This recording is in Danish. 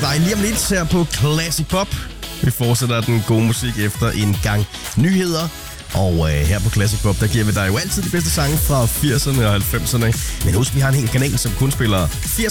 Nej, lige om lidt her på Classic Pop. Vi fortsætter den gode musik efter en gang nyheder. Og her på Classic Pop, der giver vi dig jo altid de bedste sange fra 80'erne og 90'erne. Men husk, vi har en hel kanal, som kun spiller 80'erne